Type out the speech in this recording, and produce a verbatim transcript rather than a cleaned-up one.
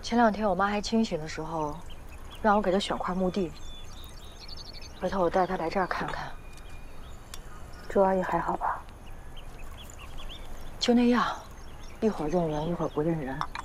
前两天我妈还清醒的时候，让我给她选块墓地。回头我带她来这儿看看。 周阿姨还好吧？ 就那样，一会儿认人，一会儿不认人。